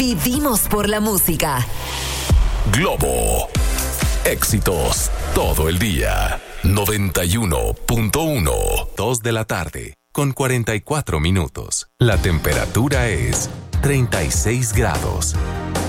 Vivimos por la música. Globo. Éxitos todo el día. 91.1. 2 de la tarde, con 44 minutos. La temperatura es 36 grados.